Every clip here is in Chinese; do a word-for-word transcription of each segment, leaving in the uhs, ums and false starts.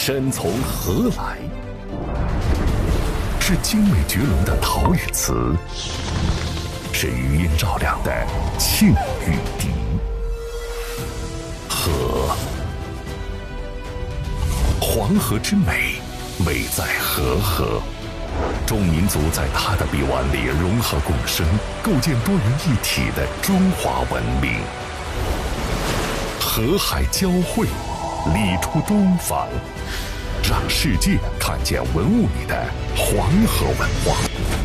身从何来？是精美绝伦的陶与瓷，是余音绕梁的庆与笛。河，黄河之美，美在河河。众民族在它的臂弯里融合共生，构建多元一体的中华文明。河海交汇，理出东方，让世界看见文物里的黄河文化。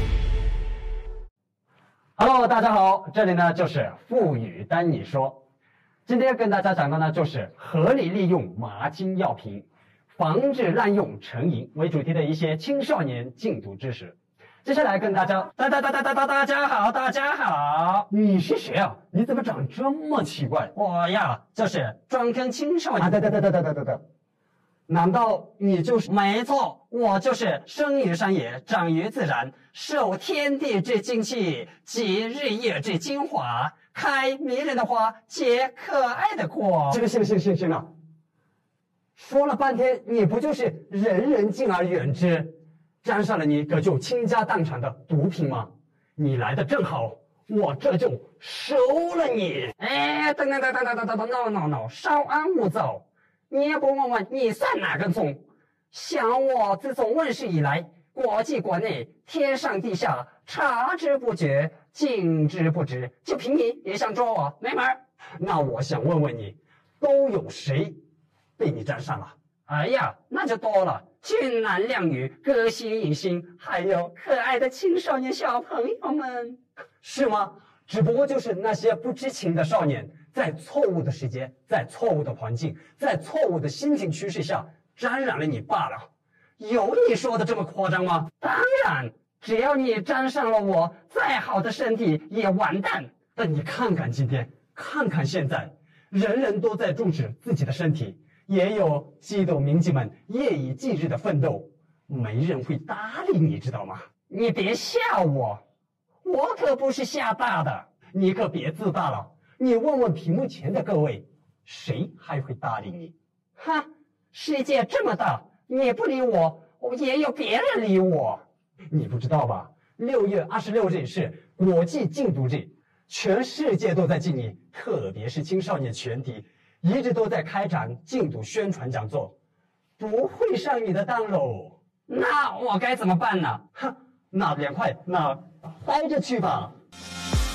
Hello， 大家好，这里呢就是富语单你说。今天跟大家讲的呢就是合理利用麻金药品，防治滥用成瘾为主题的一些青少年禁毒知识。接下来跟大家，大大大大大大大家好，大家好。你是谁啊？你怎么长这么奇怪？我呀，就是专跟青少年。啊，对对对对对对对对。难道你就是？没错，我就是生于山野，长于自然，受天地之精气及日月之精华，开迷人的花，结可爱的果。行了行了行了行了行了，说了半天，你不就是人人敬而远之，沾上了你可就倾家荡产的毒品吗？你来的正好，我这就收了你。哎，等等等等等等等等 ，no no no， 稍安勿躁。你也不问问你算哪根葱？想我自从问世以来，国际国内天上地下察之不觉，敬之不知，就凭你也想捉我，没门儿。那我想问问你，都有谁被你沾上了？哎呀，那就多了，俊男靓女、歌星影星，还有可爱的青少年小朋友们，是吗？只不过就是那些不知情的少年，在错误的时间，在错误的环境，在错误的心情趋势下沾染了你罢了。有你说的这么夸张吗？当然，只要你沾上了我，再好的身体也完蛋。但你看看今天，看看现在，人人都在重视自己的身体，也有激斗民警们夜以继日的奋斗，没人会搭理你，知道吗？你别吓我，我可不是吓大的，你可别自大了。你问问屏幕前的各位，谁还会搭理你？哈，世界这么大，你不理我，我也有别人理我。你不知道吧？六月二十六日是国际禁毒日，全世界都在禁你，特别是青少年群体，一直都在开展禁毒宣传讲座，不会上你的当喽。那我该怎么办呢？哼，那凉快，那待着去吧。